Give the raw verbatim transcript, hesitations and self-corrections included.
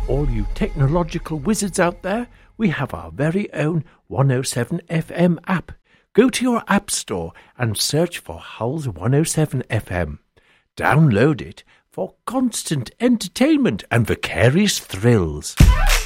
all you technological wizards out there, we have our very own one oh seven F M app. Go to your app store and search for Hull's one oh seven F M. Download it for constant entertainment and vicarious thrills.